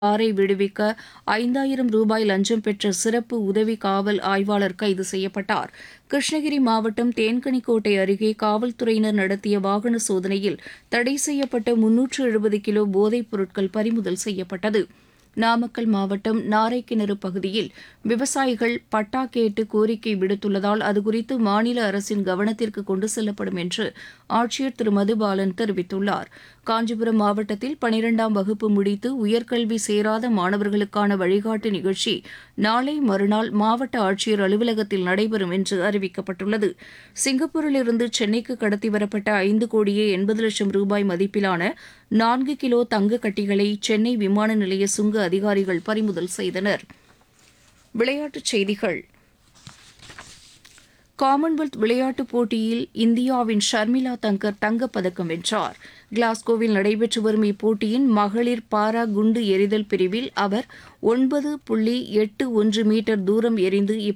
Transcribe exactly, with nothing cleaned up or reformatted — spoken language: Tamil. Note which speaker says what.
Speaker 1: ஆரை விடுவிக்க ஐந்தாயிரம் ரூபாய் லஞ்சம் பெற்ற சிறப்பு உதவி காவல் ஆய்வாளர் கைது செய்யப்பட்டார். கிருஷ்ணகிரி மாவட்டம் தேன்கனிக்கோட்டை அருகே காவல்துறையினர் நடத்திய வாகன சோதனையில் தடை செய்யப்பட்ட முன்னூற்று எழுபது கிலோ போதைப் பொருட்கள் பறிமுதல் செய்யப்பட்டது. நாமக்கல் மாவட்டம் நாரைக்கிணறு பகுதியில் விவசாயிகள் பட்டா கேட்டு கோரிக்கை விடுத்துள்ளதால் அதுகுறித்து மாநில அரசின் கவனத்திற்கு கொண்டு செல்லப்படும் என்று ஆட்சியர் திரு மதுபாலன் தெரிவித்துள்ளார். காஞ்சிபுரம் மாவட்டத்தில் பனிரெண்டாம் வகுப்பு முடித்து உயர்கல்வி சேராத மாணவர்களுக்கான வழிகாட்டு நிகழ்ச்சி நாளை மறுநாள் மாவட்ட ஆட்சியர் அலுவலகத்தில் நடைபெறும் என்று அறிவிக்கப்பட்டுள்ளது. சிங்கப்பூரிலிருந்து சென்னைக்கு கடத்தி வரப்பட்ட ஐந்து கோடியே எண்பது லட்சம் ரூபாய் மதிப்பிலான நான்கு கிலோ தங்க கட்டிகளை சென்னை விமான நிலைய சுங்க அதிகாரிகள் பறிமுதல் செய்தனர். விளையாட்டுச் செய்திகள். காமன்வெல்த் விளையாட்டுப் போட்டியில் இந்தியாவின் ஷர்மிளா தங்கர் தங்கப்பதக்கம் வென்றார். கிளாஸ்கோவில் நடைபெற்று வரும் இப்போட்டியின் மகளிர் பாரா குண்டு எறிதல் பிரிவில் அவர் ஒன்பது புள்ளி எட்டு ஒன்று மீட்டர் தூரம் எறிந்து